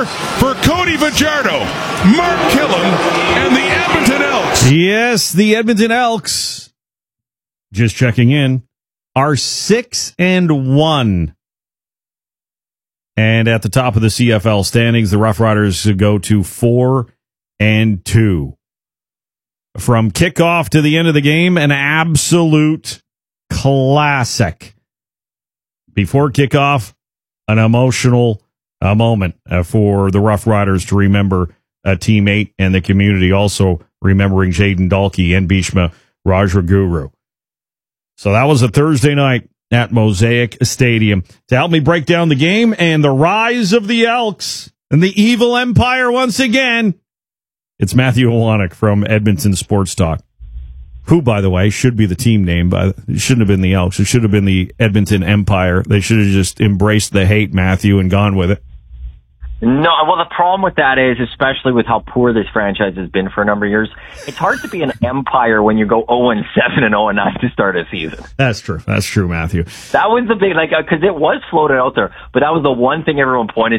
umpire for Cody Fajardo, Mark Killen, and the Edmonton Elks. Yes, the Edmonton Elks, just checking in, are 6-1. And at the top of the CFL standings, the Rough Riders go to 4-2. From kickoff to the end of the game, an absolute classic. Before kickoff, an emotional moment for the Rough Riders to remember a teammate and the community, also remembering Jaden Dalkey and Bhishma Rajaguru. So that was a Thursday night at Mosaic Stadium. To help me break down the game and the rise of the Elks and the evil empire once again, it's Matthew Iwanek from Edmonton Sports Talk, who, by the way, should be the team name. But it shouldn't have been the Elks. It should have been the Edmonton Empire. They should have just embraced the hate, Matthew, and gone with it. No, well, the problem with that is, especially with how poor this franchise has been for a number of years, it's hard to be an empire when you go 0-7 and 0-9 to start a season. That's true. That's true, Matthew. That was the big, because it was floated out there, but that was the one thing everyone pointed